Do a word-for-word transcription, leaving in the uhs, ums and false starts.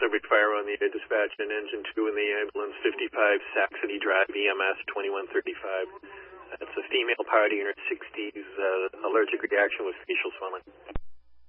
Harbord Fire on the air, dispatch and engine two in the ambulance, fifty-five Saxony Drive, E M S twenty-one thirty-five. That's a female party in her sixties, uh, allergic reaction with facial swelling.